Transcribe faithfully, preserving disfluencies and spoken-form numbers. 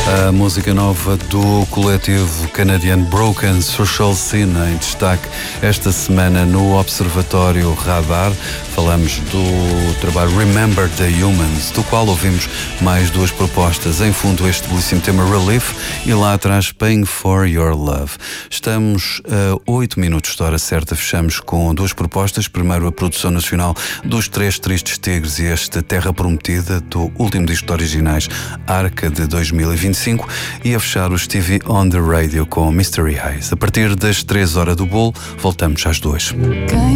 A música nova do coletivo canadiano Broken Social Scene em destaque esta semana no Observatório Radar. Falamos do trabalho Remember the Humans, do qual ouvimos mais duas propostas. Em fundo, este belíssimo tema Relief e lá atrás Paying for Your Love. Estamos a oito minutos da hora certa. Fechamos com duas propostas. Primeiro, a produção nacional dos Três Tristes Tigres e este Terra Prometida, do último disco de originais, Arca, de dois mil e vinte e cinco, e a fechar o Stevie on the Radio com Mystery Eyes. A partir das três horas do bolo, voltamos às duas.